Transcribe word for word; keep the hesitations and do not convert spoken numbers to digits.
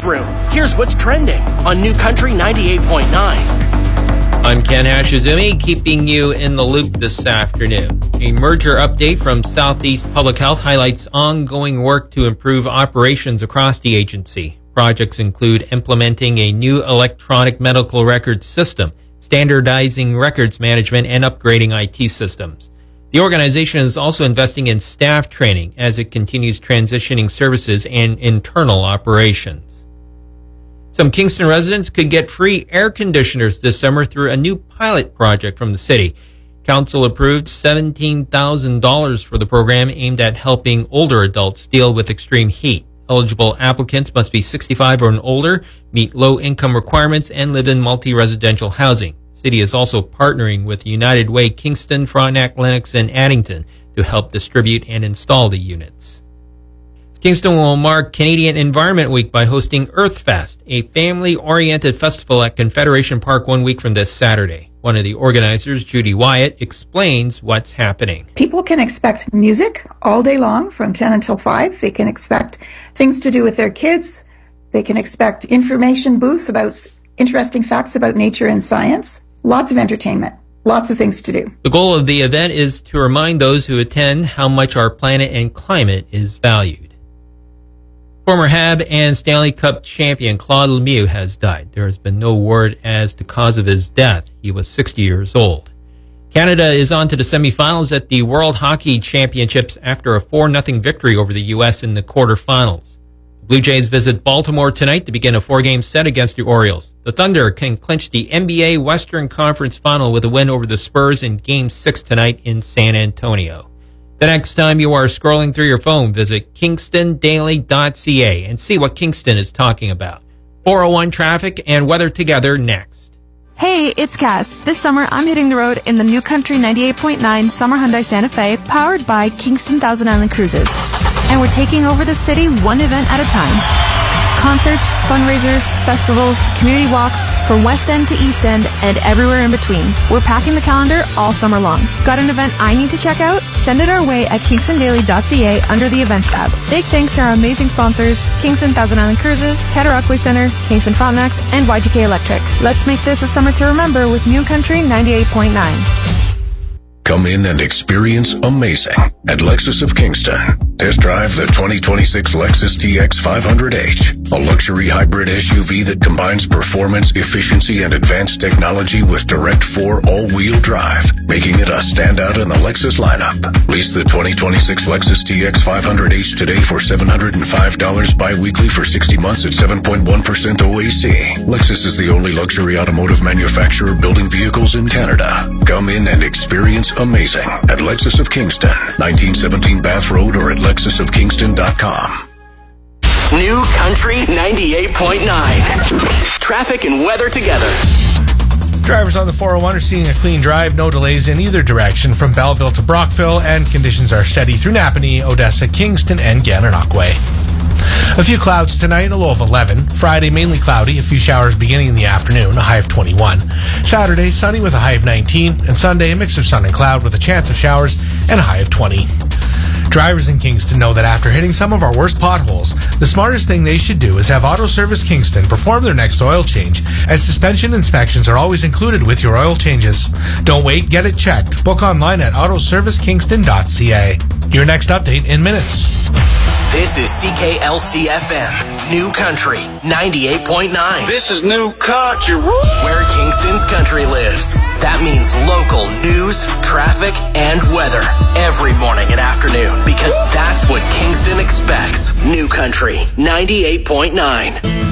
newsroom. Here's what's trending on New Country ninety-eight point nine. I'm Ken Hashizumi, keeping you in the loop this afternoon. A merger update from Southeast Public Health highlights ongoing work to improve operations across the agency. Projects include implementing a new electronic medical records system, standardizing records management, and upgrading I T systems. The organization is also investing in staff training as it continues transitioning services and internal operations. Some Kingston residents could get free air conditioners this summer through a new pilot project from the city. Council approved seventeen thousand dollars for the program aimed at helping older adults deal with extreme heat. Eligible applicants must be sixty-five or older, meet low-income requirements, and live in multi-residential housing. The city is also partnering with United Way Kingston, Frontenac, Lennox, and Addington to help distribute and install the units. Kingston will mark Canadian Environment Week by hosting EarthFest, a family-oriented festival at Confederation Park one week from this Saturday. One of the organizers, Judy Wyatt, explains what's happening. People can expect music all day long from ten until five. They can expect things to do with their kids. They can expect information booths about interesting facts about nature and science. Lots of entertainment. Lots of things to do. The goal of the event is to remind those who attend how much our planet and climate is valued. Former H A B and Stanley Cup champion Claude Lemieux has died. There has been no word as to cause of his death. He was sixty years old. Canada is on to the semifinals at the World Hockey Championships after a four nothing victory over the U S in the quarterfinals. The Blue Jays visit Baltimore tonight to begin a four-game set against the Orioles. The Thunder can clinch the N B A Western Conference Final with a win over the Spurs in Game six tonight in San Antonio. The next time you are scrolling through your phone, visit kingston daily dot c a and see what Kingston is talking about. four oh one traffic and weather together next. Hey, it's Cass. This summer, I'm hitting the road in the New Country ninety-eight point nine Summer Hyundai Santa Fe, powered by Kingston Thousand Island Cruises. And we're taking over the city one event at a time. Concerts, fundraisers, festivals, community walks, from West End to East End, and everywhere in between. We're packing the calendar all summer long. Got an event I need to check out? Send it our way at kingston daily dot c a under the Events tab. Big thanks to our amazing sponsors, Kingston Thousand Island Cruises, Cataraqui Center, Kingston Frontenac, and Y G K Electric. Let's make this a summer to remember with New Country ninety-eight point nine. Come in and experience amazing at Lexus of Kingston. Test drive the twenty twenty-six Lexus T X five hundred H, a luxury hybrid S U V that combines performance, efficiency, and advanced technology with direct four all-wheel drive, making it a standout in the Lexus lineup. Lease the twenty twenty-six Lexus T X five hundred H today for seven hundred five dollars bi-weekly for sixty months at seven point one percent O A C. Lexus is the only luxury automotive manufacturer building vehicles in Canada. Come in and experience amazing at Lexus of Kingston, nineteen seventeen Bath Road, or at lexus of kingston dot com. New Country ninety-eight point nine. Traffic and weather together. Drivers on the four oh one are seeing a clean drive, no delays in either direction from Belleville to Brockville, and conditions are steady through Napanee, Odessa, Kingston, and Gananoque. A few clouds tonight, a low of eleven. Friday, mainly cloudy, a few showers beginning in the afternoon, a high of twenty-one. Saturday, sunny with a high of nineteen. And Sunday, a mix of sun and cloud with a chance of showers and a high of twenty. Drivers in Kingston know that after hitting some of our worst potholes, the smartest thing they should do is have Auto Service Kingston perform their next oil change, as suspension inspections are always included with your oil changes. Don't wait, get it checked. Book online at auto service kingston dot c a. Your next update in minutes. This is C K L C F M, New Country ninety-eight point nine. This is New Country. Where Kingston's country lives. That means local news, traffic, and weather every morning and afternoon, because that's what Kingston expects. New Country ninety-eight point nine.